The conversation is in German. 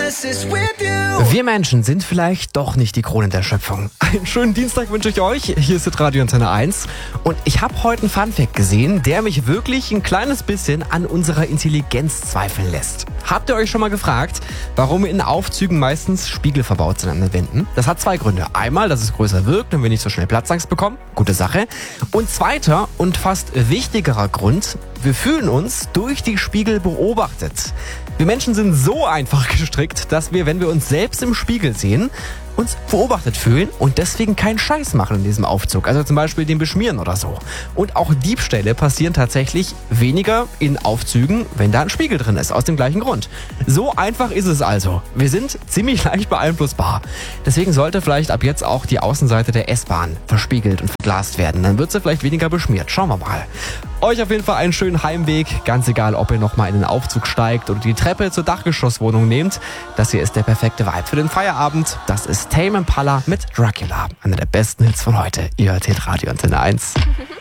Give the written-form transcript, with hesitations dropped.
Wir Menschen sind vielleicht doch nicht die Krone der Schöpfung. Einen schönen Dienstag wünsche ich euch. Hier ist Radio Antenne 1. Und ich habe heute einen Funfact gesehen, der mich wirklich ein kleines bisschen an unserer Intelligenz zweifeln lässt. Habt ihr euch schon mal gefragt, warum in Aufzügen meistens Spiegel verbaut sind an den Wänden? Das hat zwei Gründe. Einmal, dass es größer wirkt und wir nicht so schnell Platzangst bekommen. Gute Sache. Und zweiter und fast wichtigerer Grund, wir fühlen uns durch die Spiegel beobachtet. Wir Menschen sind so einfach gestrickt, dass wir, wenn wir uns selbst im Spiegel sehen, uns beobachtet fühlen und deswegen keinen Scheiß machen in diesem Aufzug. Also zum Beispiel den beschmieren oder so. Und auch Diebstähle passieren tatsächlich weniger in Aufzügen, wenn da ein Spiegel drin ist, aus dem gleichen Grund. So einfach ist es also. Wir sind ziemlich leicht beeinflussbar. Deswegen sollte vielleicht ab jetzt auch die Außenseite der S-Bahn verspiegelt und verglast werden. Dann wird sie vielleicht weniger beschmiert. Schauen wir mal. Euch auf jeden Fall einen schönen Heimweg. Ganz egal, ob ihr nochmal in den Aufzug steigt oder die Treppe zur Dachgeschosswohnung nehmt. Das hier ist der perfekte Vibe für den Feierabend. Das ist Tame Impala mit Dracula. Einer der besten Hits von heute. Ihr hört hier Radio Antenne 1.